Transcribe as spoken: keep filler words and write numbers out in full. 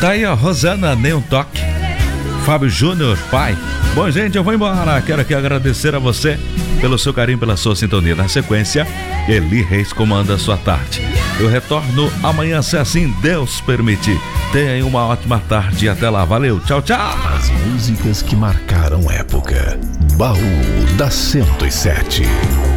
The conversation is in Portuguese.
Tá aí a Rosana, nem um toque. Fábio Júnior, pai. Bom, gente, eu vou embora. Quero aqui agradecer a você pelo seu carinho, pela sua sintonia. Na sequência, Eli Reis comanda a sua tarde. Eu retorno amanhã, se assim Deus permitir. Tenha aí uma ótima tarde e até lá. Valeu, tchau, tchau. As músicas que marcaram época. Baú da cento e sete.